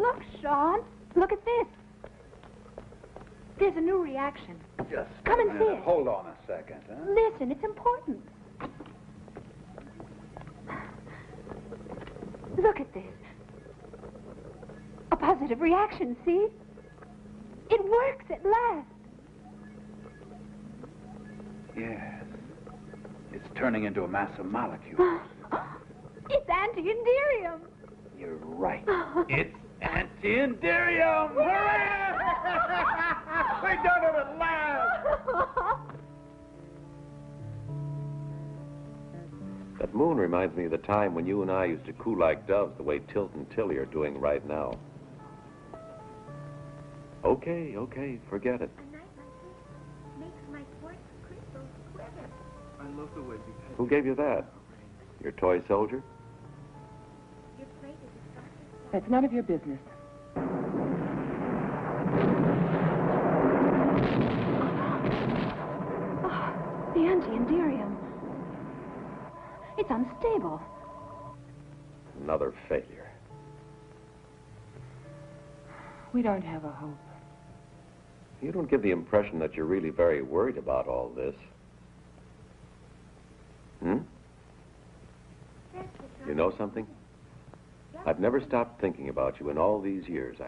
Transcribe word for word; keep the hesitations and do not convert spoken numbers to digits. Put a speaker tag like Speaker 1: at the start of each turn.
Speaker 1: Look, Sean. Look at this. There's a new reaction.
Speaker 2: Just
Speaker 1: Come and
Speaker 2: a
Speaker 1: see
Speaker 2: minute.
Speaker 1: it.
Speaker 2: Hold on a second, huh?
Speaker 1: Listen, it's important. Look at this. A positive reaction, see? It works at last.
Speaker 2: Yes. It's turning into a mass of molecules.
Speaker 1: It's anti-inderium.
Speaker 2: You're right. It's anti-inderium! Hooray! We done it at last!
Speaker 3: That moon reminds me of the time when you and I used to coo like doves the way Tilt and Tilly are doing right now. Okay, okay, forget it.
Speaker 4: A night like this makes my quartz crystals quiver.
Speaker 5: I love the way you...
Speaker 3: Who gave you that? Your toy soldier?
Speaker 4: Your plate is a soft.
Speaker 6: That's none of your business.
Speaker 1: Oh, the anti-inderium. It's unstable.
Speaker 3: Another failure.
Speaker 6: We don't have a hope.
Speaker 3: You don't give the impression that you're really very worried about all this. Hmm? You know something? I've never stopped thinking about you in all these years.